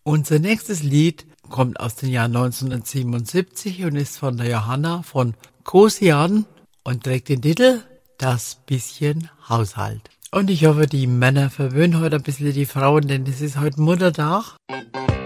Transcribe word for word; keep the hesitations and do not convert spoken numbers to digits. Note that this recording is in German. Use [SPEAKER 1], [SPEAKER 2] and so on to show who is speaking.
[SPEAKER 1] Unser nächstes Lied kommt aus dem Jahr neunzehnhundertsiebenundsiebzig und ist von der Johanna von Kosian und trägt den Titel Das bisschen Haushalt. Und ich hoffe, die Männer verwöhnen heute ein bisschen die Frauen, denn es ist heute Muttertag.